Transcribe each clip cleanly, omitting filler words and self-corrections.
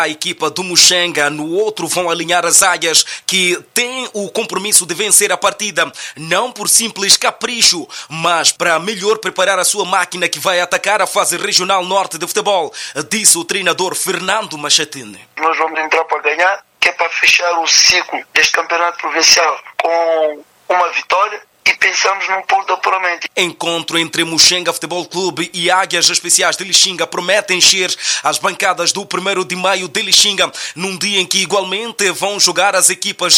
A equipa do Muxenga, no outro, vão alinhar as águias que têm o compromisso de vencer a partida, não por simples capricho, mas para melhor preparar a sua máquina que vai atacar a fase regional norte de futebol, disse o treinador Fernando Machatini. Nós vamos entrar para ganhar, que é para fechar o ciclo deste campeonato provincial com uma vitória. E pensamos num ponto de apuramento. Encontro entre Muxenga Futebol Clube e Águias Especiais de Lixinga promete encher as bancadas do 1º de maio de Lixinga, num dia em que igualmente vão jogar as equipas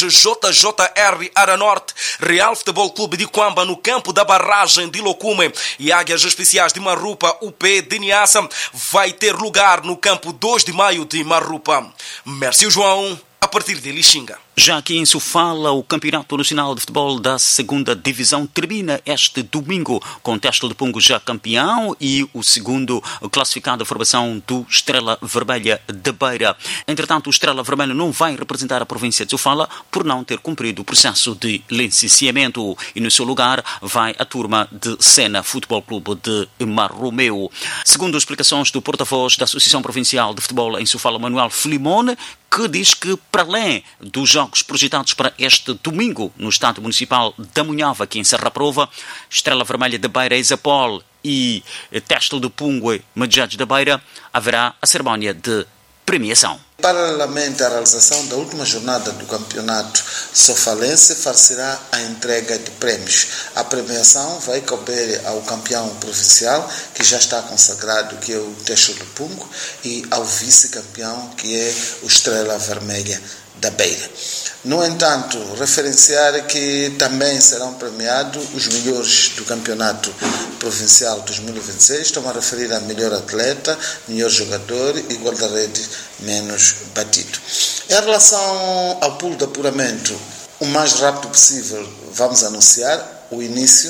JJR Aranorte, Real Futebol Clube de Quamba no campo da barragem de Locume e Águias Especiais de Marrupa, UP de Niassa, vai ter lugar no campo 2 de maio de Marrupa. Mércio João, a partir de Lixinga. Já aqui em Sofala, o Campeonato Nacional de Futebol da 2ª Divisão termina este domingo com o Teste de Pungo já campeão e o segundo classificado da formação do Estrela Vermelha da Beira. Entretanto, o Estrela Vermelha não vai representar a província de Sofala por não ter cumprido o processo de licenciamento e no seu lugar vai a turma de Sena Futebol Clube de Marromeu. Segundo explicações do porta-voz da Associação Provincial de Futebol em Sofala, Manuel Filimone, que diz que para além dos jogos projetados para este domingo no Estádio Municipal da Munhava, que encerra a prova, Estrela Vermelha da Beira, Isapol e Teste de Pungue, Medjades da Beira, haverá a cerimónia de premiação. Paralelamente à realização da última jornada do campeonato sofalense, far-se-á a entrega de prémios. A premiação vai caber ao campeão provincial, que já está consagrado, que é o Teste do Pungo, e ao vice-campeão, que é o Estrela Vermelha da Beira. No entanto, referenciar que também serão premiados os melhores do campeonato provincial 2026, estou a referir a melhor atleta, melhor jogador e guarda-redes menos batido. Em relação ao pulo de apuramento, o mais rápido possível vamos anunciar o início.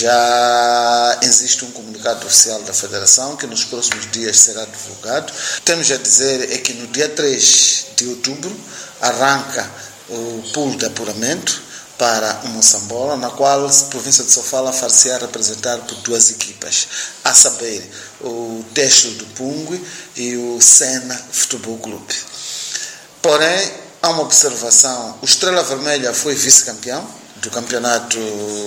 Já existe um comunicado oficial da Federação que nos próximos dias será divulgado. Temos a dizer é que no dia 3 de outubro arranca o pulo de apuramento para o Moçambola, na qual a província de Sofala far-se-á representar por duas equipas, a saber, o Teste do Pungue e o Sena Futebol Clube. Porém, há uma observação: o Estrela Vermelha foi vice-campeão do Campeonato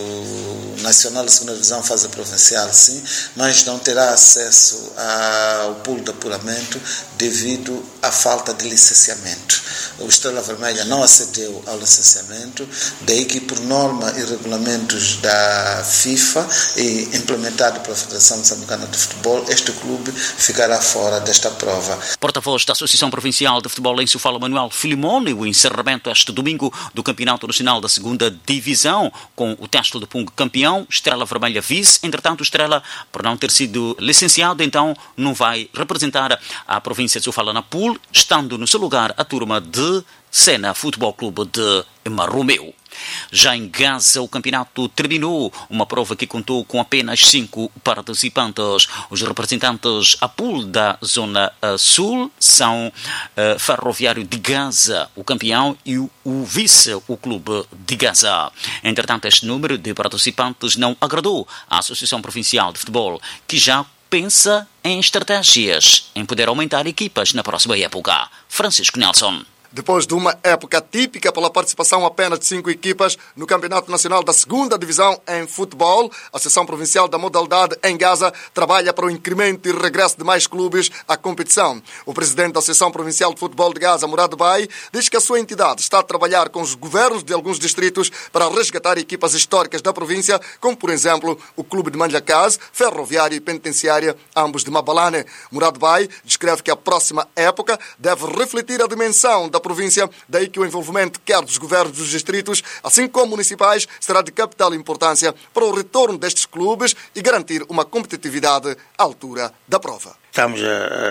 Nacional de 2ª Divisão, fase provincial, sim, mas não terá acesso ao pulo de apuramento devido à falta de licenciamento. O Estrela Vermelha não acedeu ao licenciamento, daí que, por norma e regulamentos da FIFA e implementado pela Federação Moçambicana de Futebol, este clube ficará fora desta prova. Porta-voz da Associação Provincial de Futebol em Sofala, Manuel Filimone, o encerramento este domingo do Campeonato Nacional da 2ª Divisão, com o Teste de Pungo campeão, Estrela Vermelha vice. Entretanto, o Estrela, por não ter sido licenciado, então não vai representar a província de Sofala na pool, estando no seu lugar a turma de Sena Futebol Clube de Marromeu. Já em Gaza, o campeonato terminou, uma prova que contou com apenas 5 participantes. Os representantes a pool da Zona Sul são Ferroviário de Gaza, o campeão, e o vice, o Clube de Gaza. Entretanto, este número de participantes não agradou à Associação Provincial de Futebol, que já pensa em estratégias em poder aumentar equipas na próxima época. Francisco Nelson. Depois de uma época típica pela participação apenas de 5 equipas no Campeonato Nacional da 2ª Divisão em futebol, a Associação Provincial da Modalidade em Gaza trabalha para o incremento e regresso de mais clubes à competição. O presidente da Associação Provincial de Futebol de Gaza, Murad Bay, diz que a sua entidade está a trabalhar com os governos de alguns distritos para resgatar equipas históricas da província, como, por exemplo, o Clube de Manjacaz, Ferroviária e Penitenciária, ambos de Mabalane. Murad Bay descreve que a próxima época deve refletir a dimensão da província, daí que o envolvimento quer dos governos dos distritos, assim como municipais, será de capital importância para o retorno destes clubes e garantir uma competitividade à altura da prova. Estamos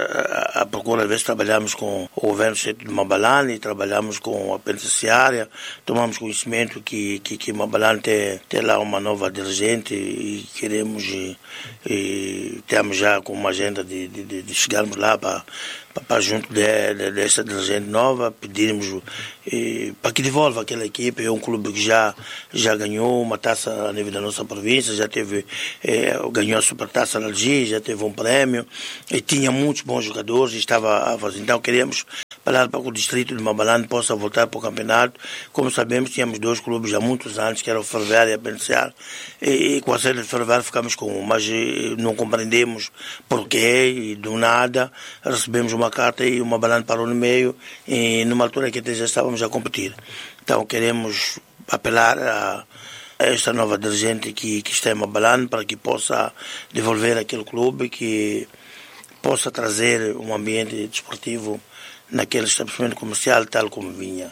à procura de ver se trabalhamos com o governo de Mabalane, trabalhamos com a penitenciária, tomamos conhecimento que Mabalane tem lá uma nova dirigente e queremos, e temos já com uma agenda de chegarmos lá para para junto desta dirigente nova, pedimos para que devolva aquela equipe. É um clube que já ganhou uma taça a nível da nossa província, já teve, ganhou a supertaça na Algia, já teve um prémio, e tinha muitos bons jogadores, estava a fazer. Então queríamos falar para que o distrito de Mabalane possa voltar para o campeonato. Como sabemos, tínhamos 2 clubes há muitos anos, que eram o Ferroviário e a Beneficiar, e com a sede de Ferroviário ficamos com um, mas não compreendemos porquê, e do nada recebemos uma carta e o Mabalane parou no meio, e numa altura que até já estávamos a competir. Então queremos apelar a esta nova dirigente que está em Mabalane para que possa devolver aquele clube, que possa trazer um ambiente desportivo naquele estabelecimento comercial tal como vinha.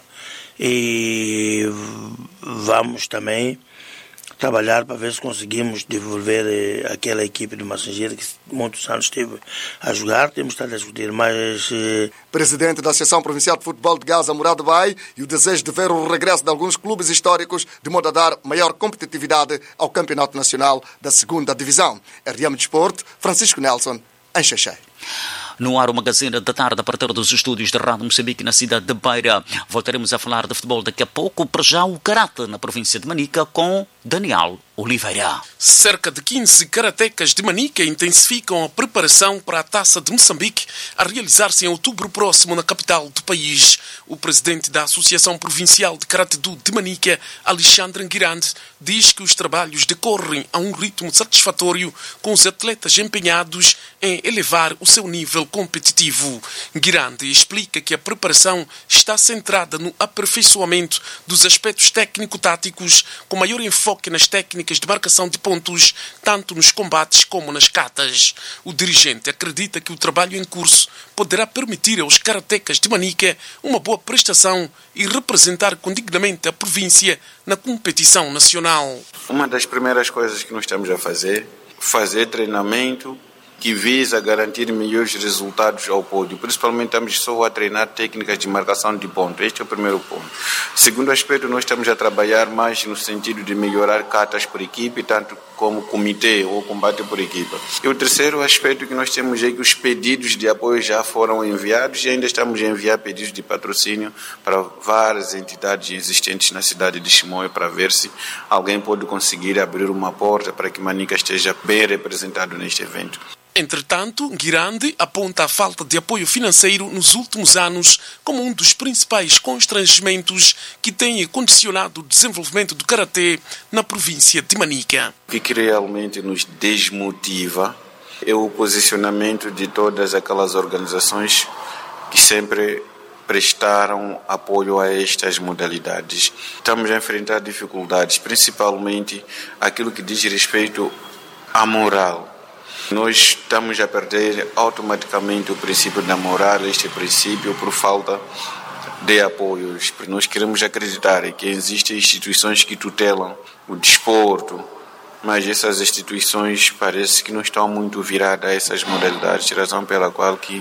E vamos também trabalhar para ver se conseguimos devolver aquela equipe do Massageiro que muitos anos esteve a jogar. Temos estado a discutir, mas... Presidente da Associação Provincial de Futebol de Gaza, Murad Bay, e o desejo de ver o regresso de alguns clubes históricos de modo a dar maior competitividade ao Campeonato Nacional da 2ª Divisão. RM Desporto, Francisco Nelson, em Xexé. No ar, o Magazine da Tarde, a partir dos estúdios da Rádio Moçambique, na cidade de Beira. Voltaremos a falar de futebol daqui a pouco. Para já, o Karate, na província de Manica, com Daniel Oliveira. Cerca de 15 karatecas de Manica intensificam a preparação para a Taça de Moçambique a realizar-se em outubro próximo na capital do país. O presidente da Associação Provincial de Karate-do de Manica, Alexandre Nguirande, diz que os trabalhos decorrem a um ritmo satisfatório, com os atletas empenhados em elevar o seu nível competitivo. Nguirande explica que a preparação está centrada no aperfeiçoamento dos aspectos técnico-táticos, com maior enfoque nas técnicas de marcação de pontos, tanto nos combates como nas catas. O dirigente acredita que o trabalho em curso poderá permitir aos karatecas de Manica uma boa prestação e representar condignamente a província na competição nacional. Uma das primeiras coisas que nós estamos a fazer treinamento que visa garantir melhores resultados ao pódio. Principalmente estamos só a treinar técnicas de marcação de ponto. Este é o primeiro ponto. Segundo aspecto, nós estamos a trabalhar mais no sentido de melhorar catas por equipe, tanto como comitê ou combate por equipa. E o terceiro aspecto que nós temos é que os pedidos de apoio já foram enviados e ainda estamos a enviar pedidos de patrocínio para várias entidades existentes na cidade de Chimoio para ver se alguém pode conseguir abrir uma porta para que Manica esteja bem representado neste evento. Entretanto, Nguirande aponta a falta de apoio financeiro nos últimos anos como um dos principais constrangimentos que tem condicionado o desenvolvimento do karatê na província de Manica. O que realmente nos desmotiva é o posicionamento de todas aquelas organizações que sempre prestaram apoio a estas modalidades. Estamos a enfrentar dificuldades, principalmente aquilo que diz respeito à moral. Nós estamos a perder automaticamente o princípio da moral, este princípio, por falta de apoios. Nós queremos acreditar que existem instituições que tutelam o desporto, mas essas instituições parece que não estão muito viradas a essas modalidades, razão pela qual que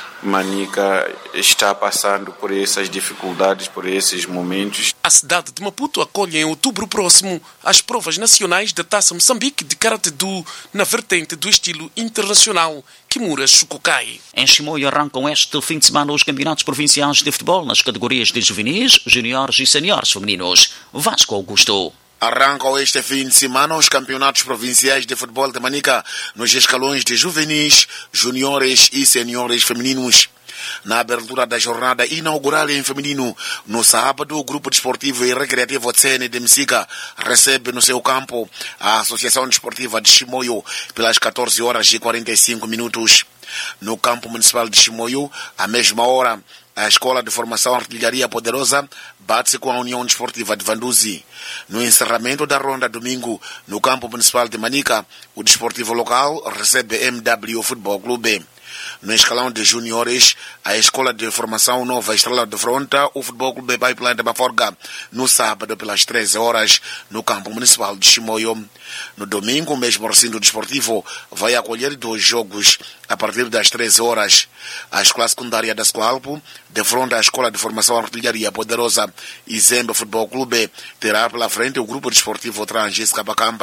Manica está passando por essas dificuldades, por esses momentos. A cidade de Maputo acolhe em outubro próximo as provas nacionais da Taça Moçambique de Karate-do na vertente do estilo internacional Kimura Shukukai. Em Chimoio arrancam este fim de semana os campeonatos provinciais de futebol nas categorias de juvenis, juniores e seniores femininos. Vasco Augusto. Arrancam este fim de semana os campeonatos provinciais de futebol de Manica nos escalões de juvenis, juniores e seniores femininos. Na abertura da jornada inaugural em feminino, no sábado, o Grupo Desportivo e Recreativo Tsene de Msica recebe no seu campo a Associação Desportiva de Chimoio pelas 14h45. No campo municipal de Chimoio, à mesma hora, a Escola de Formação Artilharia Poderosa bate-se com a União Desportiva de Vanduzi. No encerramento da ronda domingo, no campo municipal de Manica, o desportivo local recebe MW Futebol Clube. No escalão de juniores, a Escola de Formação Nova Estrela de Fronta, o Futebol Clube Pipeline de Baforga, no sábado pelas 13h, no campo municipal de Chimoio. No domingo, o mesmo recinto desportivo vai acolher 2 jogos a partir das 13h. A Escola Secundária da Escoalpo defronta a Escola de Formação Artilharia Poderosa e Zembe Futebol Clube terá pela frente o Grupo Desportivo Transiscapa Company.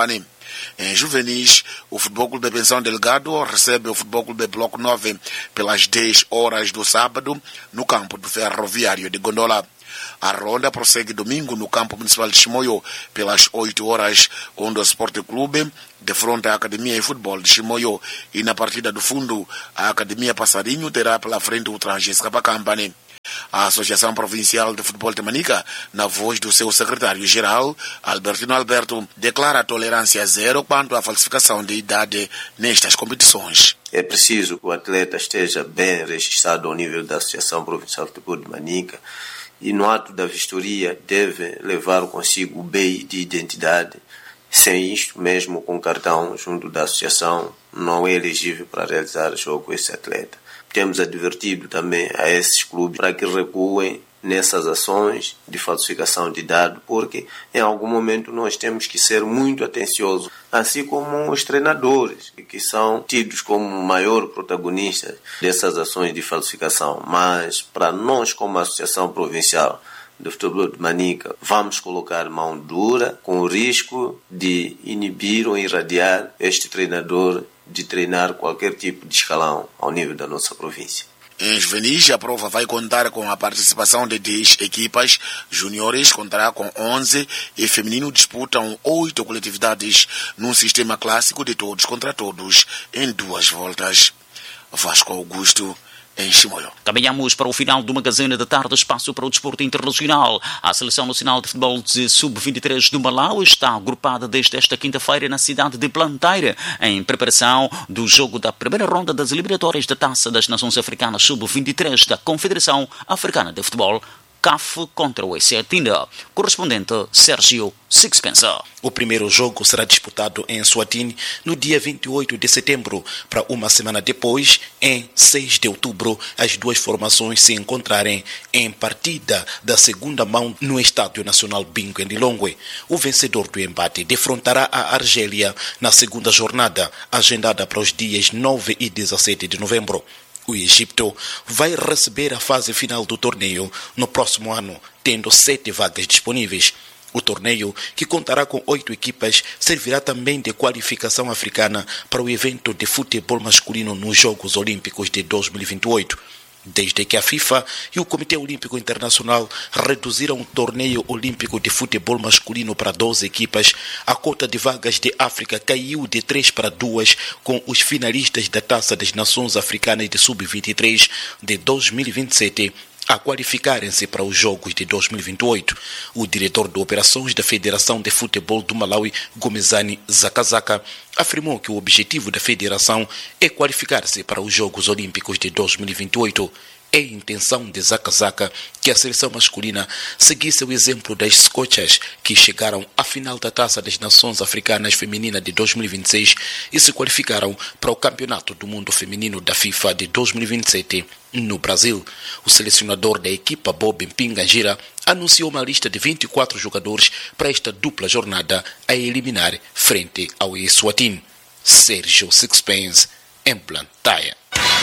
Em juvenis, o Futebol Clube da Pensão Delgado recebe o Futebol Clube de Bloco 9 pelas 10 horas do sábado no campo do Ferroviário de Gondola. A ronda prossegue domingo no campo municipal de Chimoio pelas 8 horas, onde o Sport Clube defronta a Academia de Futebol de Chimoio, e na partida do fundo a Academia Passarinho terá pela frente o Transgesca Company. A Associação Provincial de Futebol de Manica, na voz do seu secretário-geral, Albertino Alberto, declara tolerância zero quanto à falsificação de idade nestas competições. É preciso que o atleta esteja bem registrado ao nível da Associação Provincial de Futebol de Manica, e no ato da vistoria deve levar consigo o BI de identidade. Sem isto, mesmo com cartão junto da associação, não é elegível para realizar jogo esse atleta. Temos advertido também a esses clubes para que recuem nessas ações de falsificação de dados, porque em algum momento nós temos que ser muito atenciosos, assim como os treinadores, que são tidos como maior protagonistas dessas ações de falsificação. Mas para nós, como Associação Provincial de Futebol de Manica, vamos colocar mão dura com o risco de inibir ou irradiar este treinador de treinar qualquer tipo de escalão ao nível da nossa província. Em juvenis, a prova vai contar com a participação de 10 equipas. Juniores contará com 11 e feminino disputam 8 coletividades num sistema clássico de todos contra todos em 2 voltas. Vasco Augusto, em Chimoio. Caminhamos para o final do Magazine da Tarde, espaço para o desporto internacional. A Seleção Nacional de Futebol de Sub-23 do Malau está agrupada desde esta quinta-feira na cidade de Blantyre, em preparação do jogo da primeira ronda das eliminatórias da Taça das Nações Africanas Sub-23 da Confederação Africana de Futebol, CAF, contra o Eswatini. Correspondente Sérgio Sixpensa. O primeiro jogo será disputado em Eswatini no dia 28 de setembro. Para uma semana depois, em 6 de outubro, as duas formações se encontrarem em partida da segunda mão no Estádio Nacional Bingu em Lilongwe. O vencedor do embate defrontará a Argélia na segunda jornada, agendada para os dias 9 e 17 de novembro. O Egito vai receber a fase final do torneio no próximo ano, tendo 7 vagas disponíveis. O torneio, que contará com 8 equipas, servirá também de qualificação africana para o evento de futebol masculino nos Jogos Olímpicos de 2028. Desde que a FIFA e o Comitê Olímpico Internacional reduziram o torneio olímpico de futebol masculino para 12 equipas, a cota de vagas de África caiu de 3 para 2, com os finalistas da Taça das Nações Africanas de Sub-23 de 2027 a qualificarem-se para os Jogos de 2028. O diretor de operações da Federação de Futebol do Malawi, Gomezani Zakazaka, afirmou que o objetivo da federação é qualificar-se para os Jogos Olímpicos de 2028. É a intenção de Zakazaka que a seleção masculina seguisse o exemplo das Scochas, que chegaram à final da Taça das Nações Africanas Feminina de 2026 e se qualificaram para o Campeonato do Mundo Feminino da FIFA de 2027 no Brasil. O selecionador da equipa, Bob Mpinganjira, anunciou uma lista de 24 jogadores para esta dupla jornada a eliminar frente ao Eswatini. Sérgio Sixpence, em Blantyre.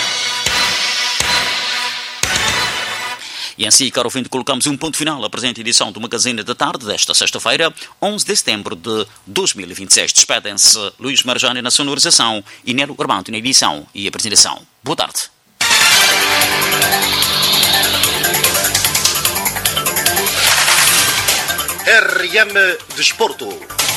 E assim, caro ouvinte, colocamos um ponto final à presente edição do Magazine da Tarde desta sexta-feira, 11 de setembro de 2026. Despedem-se Luís Marjane na sonorização e Nelo Armando na edição e apresentação. Boa tarde. RM Desporto.